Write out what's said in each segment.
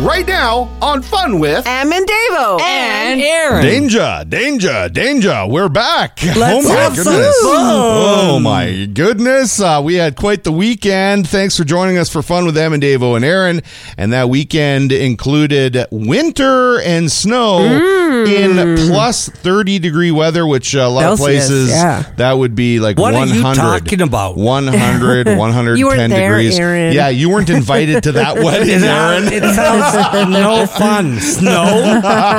right now on Fun with Em and Davo. And Aaron. Danger. We're back. Let's have some fun. Oh, my goodness. We had quite the weekend. Thanks for joining us for Fun with Em and Davo and Aaron. And that weekend included winter and snow in plus 30-degree weather, which a lot of places, that would be like what 100. What are you talking about? 100, 110 you weren't there, degrees. Aaron. Yeah, you weren't invited to that wedding, Aaron. It sounds no fun. Snow?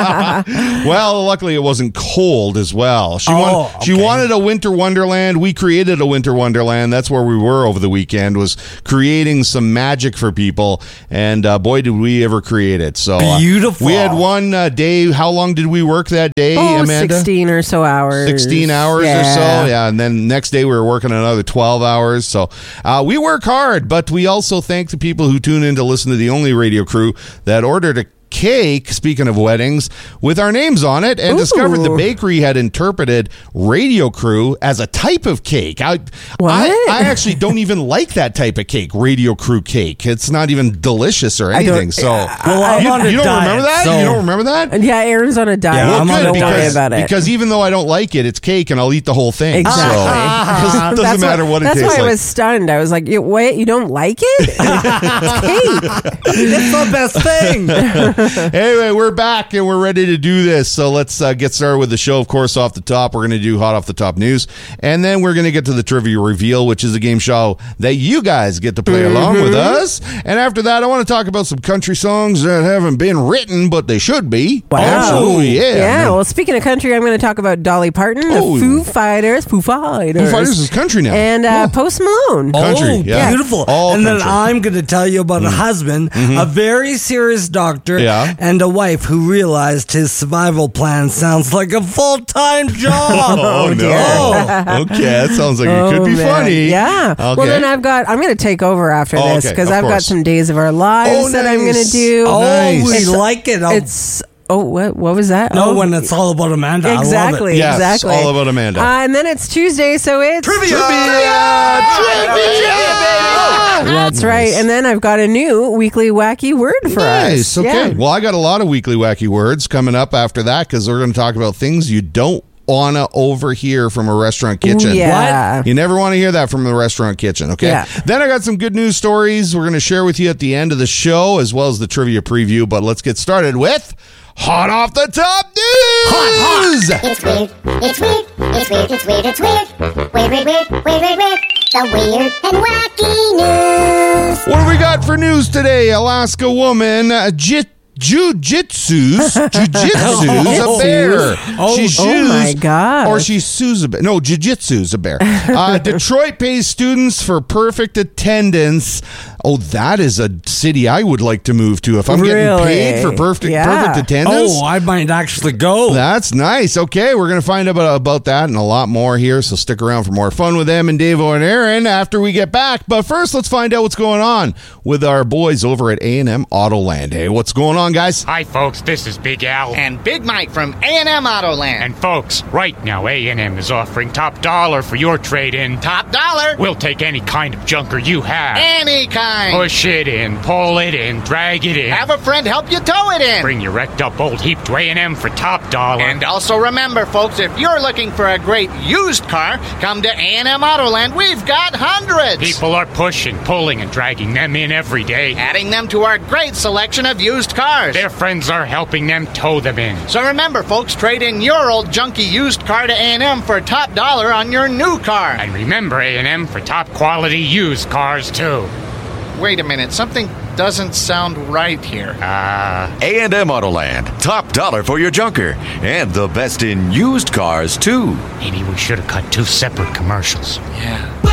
Well, luckily it wasn't cold as well. She wanted a winter wonderland. We created a winter wonderland. That's where we were over the weekend, was creating some magic for people. And boy, did we ever create it. So beautiful. We had one day. How long did we work that day, Amanda? 16 or so hours. 16 hours or so. Yeah. And then next day we were working another 12 hours. So we work hard, but we also thank the people who tune in to listen to the only radio crew that ordered a cake, speaking of weddings, with our names on it, and discovered the bakery had interpreted Radio Crew as a type of cake. I actually don't even like that type of cake, Radio Crew cake. It's not even delicious or anything. You don't remember that? You don't remember that? Yeah, Aaron's on a diet. Yeah, I'm good, don't worry about it. Because even though I don't like it, it's cake, and I'll eat the whole thing. Exactly. So it doesn't matter what it tastes like. That's why I was stunned. I was like, wait, you don't like it? It's cake. It's the best thing. Anyway, we're back and we're ready to do this. So let's get started with the show. Of course, off the top, we're going to do hot off the top news. And then we're going to get to the trivia reveal, which is a game show that you guys get to play along with us. And after that, I want to talk about some country songs that haven't been written, but they should be. Wow. Absolutely, yeah. Yeah, well, speaking of country, I'm going to talk about Dolly Parton, the Foo Fighters. Foo Fighters is country now. And Post Malone. Country, yeah. Beautiful. Then I'm going to tell you about a husband, a very serious doctor, and a wife who realized his survival plan sounds like a full-time job. Oh, no. Okay, that sounds like it could be funny. Yeah. Okay. Well, then I'm going to take over after this because I've got some Days of Our Lives that I'm going to do. We like it. What was that? No, when it's all about Amanda. Exactly. I love it. Yes, exactly. all about Amanda. And then it's Tuesday, so it's Trivia! That's right. And then I've got a new weekly wacky word for us. Okay. Yeah. Well, I got a lot of weekly wacky words coming up after that because we're going to talk about things you don't want to overhear from a restaurant kitchen. Ooh, yeah. What? You never want to hear that from the restaurant kitchen, okay? Yeah. Then I got some good news stories we're going to share with you at the end of the show, as well as the trivia preview. But let's get started with Hot Off the Top News! Hot! It's weird. It's weird. It's weird. It's weird. It's weird. Weird. The weird and wacky news. What do we got for news today? Alaska woman, Jujitsu's a bear. Oh my God. Or she sues a bear. No, Jiu-Jitsu's a bear. Detroit pays students for perfect attendance. Oh, that is a city I would like to move to if I'm getting paid for perfect attendance. Oh, I might actually go. That's nice. Okay, we're going to find out about that and a lot more here, so stick around for more fun with Em and Davo and Aaron after we get back. But first, let's find out what's going on with our boys over at A&M Autoland. Hey, what's going on, guys? Hi, folks. This is Big Al. And Big Mike from A&M Autoland. And, folks, right now, A&M is offering top dollar for your trade-in. Top dollar? We'll take any kind of junker you have. Any kind. Push it in, pull it in, drag it in. Have a friend help you tow it in. Bring your wrecked up old heap to A&M for top dollar. And also remember, folks, if you're looking for a great used car, come to A&M Autoland. We've got hundreds. People are pushing, pulling, and dragging them in every day. Adding them to our great selection of used cars. Their friends are helping them tow them in. So remember, folks, trade in your old junky used car to A&M for top dollar on your new car. And remember A&M for top quality used cars, too. Wait a minute, something doesn't sound right here. A&M Autoland, top dollar for your junker, and the best in used cars, too. Maybe we should have cut 2 separate commercials. Yeah.